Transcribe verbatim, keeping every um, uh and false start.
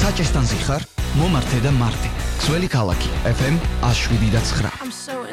საჭესთან ზიხარ, მომართე და მარტი. Ქსველი ქალაქი, ეფ ემ one oh seven point nine. I'm so